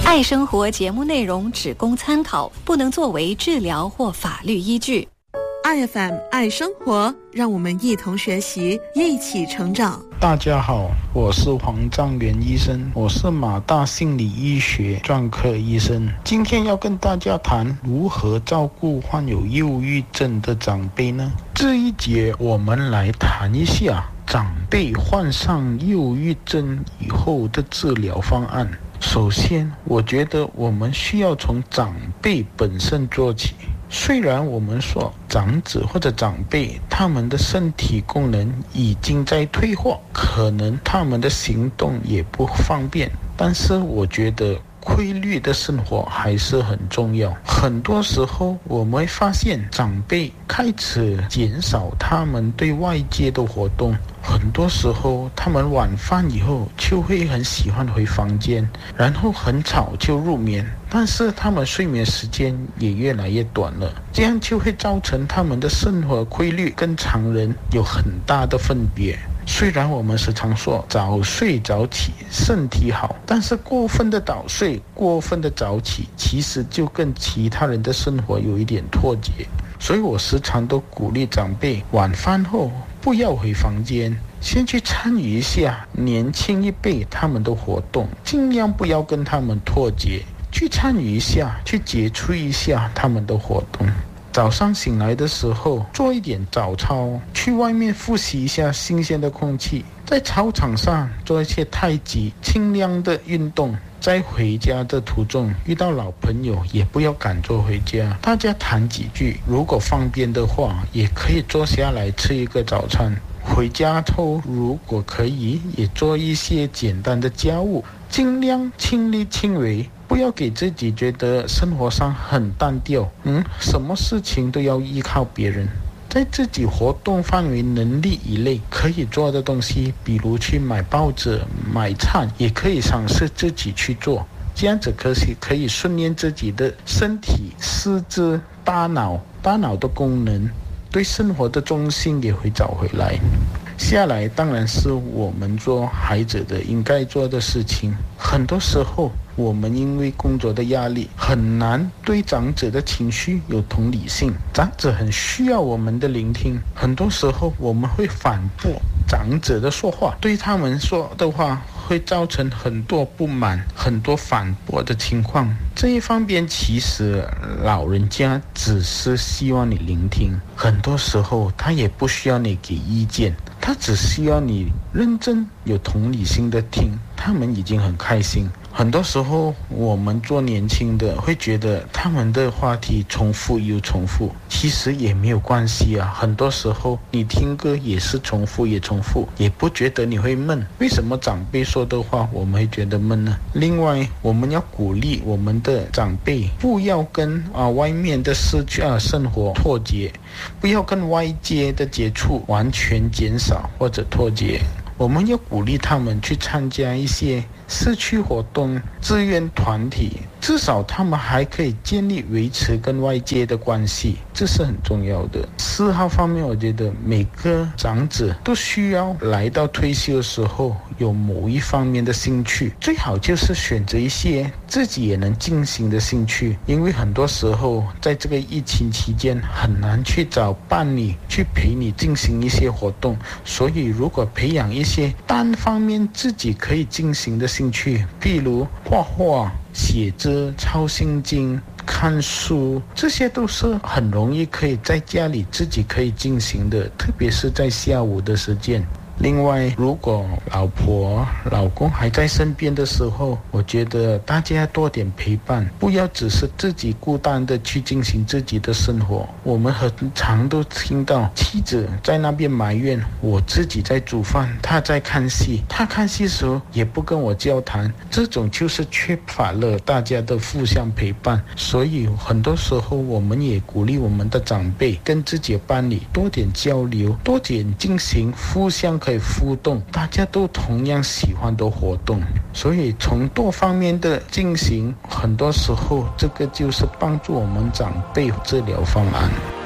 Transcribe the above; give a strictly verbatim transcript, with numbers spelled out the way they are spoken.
爱生活节目内容只供参考，不能作为治疗或法律依据。 I F M 爱生活，让我们一同学习，一起成长。 大家好，我是黄章元医生，我是马大心理医学专科医生。今天要跟大家谈如何照顾患有忧郁症的长辈呢？这一节我们来谈一下长辈患上忧郁症以后的治疗方案。首先，我觉得我们需要从长辈本身做起。虽然我们说长者或者长辈他们的身体功能已经在退化，可能他们的行动也不方便，但是我觉得规律的生活还是很重要。很多时候我们会发现长辈开始减少他们对外界的活动，很多时候他们晚饭以后就会很喜欢回房间，然后很早就入眠，但是他们睡眠时间也越来越短了，这样就会造成他们的生活规律跟常人有很大的分别。虽然我们时常说早睡早起身体好，但是过分的早睡过分的早起其实就跟其他人的生活有一点脱节。所以我时常都鼓励长辈晚饭后不要回房间，先去参与一下年轻一辈他们的活动，尽量不要跟他们脱节，去参与一下，去接触一下他们的活动。早上醒来的时候做一点早操，去外面呼吸一下新鲜的空气，在操场上做一些太极轻量的运动。在回家的途中遇到老朋友也不要赶着回家，大家谈几句，如果方便的话也可以坐下来吃一个早餐。回家后如果可以也做一些简单的家务，尽量亲力亲为，不要给自己觉得生活上很单调，嗯，什么事情都要依靠别人。在自己活动范围能力以内可以做的东西，比如去买报纸买菜，也可以尝试自己去做，这样子可以可以训练自己的身体四肢大脑大脑的功能，对生活的重心也会找回来。下来当然是我们做孩子的应该做的事情。很多时候我们因为工作的压力很难对长者的情绪有同理心，长者很需要我们的聆听，很多时候我们会反驳长者的说话，对他们说的话会造成很多不满，很多反驳的情况。这一方面其实老人家只是希望你聆听，很多时候他也不需要你给意见，他只需要你认真有同理心的听，他们已经很开心。很多时候我们做年轻的会觉得他们的话题重复又重复，其实也没有关系啊。很多时候你听歌也是重复也重复，也不觉得你会闷。为什么长辈说的话我们会觉得闷呢？另外我们要鼓励我们的长辈不要跟啊外面的社区啊生活脱节，不要跟外界的接触完全减少或者脱节。我们要鼓励他们去参加一些社区活动、志愿团体，至少他们还可以建立维持跟外界的关系，这是很重要的。嗜好方面，我觉得每个长者都需要来到退休的时候有某一方面的兴趣，最好就是选择一些自己也能进行的兴趣，因为很多时候在这个疫情期间很难去找伴侣去陪你进行一些活动，所以如果培养一些单方面自己可以进行的兴趣，譬如画画、写字、抄心经、看书，这些都是很容易可以在家里自己可以进行的，特别是在下午的时间。另外，如果老婆老公还在身边的时候，我觉得大家多点陪伴，不要只是自己孤单的去进行自己的生活。我们很常都听到妻子在那边埋怨我自己在煮饭，他在看戏，他看戏的时候也不跟我交谈，这种就是缺乏了大家的互相陪伴。所以很多时候我们也鼓励我们的长辈跟自己的伴侣多点交流，多点进行互相可以互动，大家都同样喜欢的活动，所以从多方面的进行，很多时候这个就是帮助我们长辈治疗方案。